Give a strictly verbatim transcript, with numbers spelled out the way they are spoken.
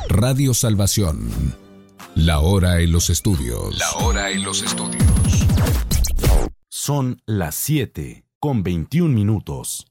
Radio Salvación. La hora en los estudios. La hora en los estudios. Son las siete con veintiún minutos.